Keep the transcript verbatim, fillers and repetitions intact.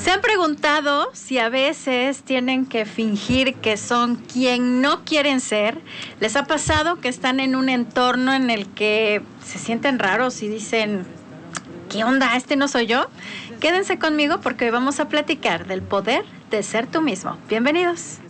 ¿Se han preguntado si a veces tienen que fingir que son quien no quieren ser? ¿Les ha pasado que están en un entorno en el que se sienten raros y dicen, ¿qué onda? ¿Este no soy yo? Quédense conmigo porque hoy vamos a platicar del poder de ser tú mismo. Bienvenidos.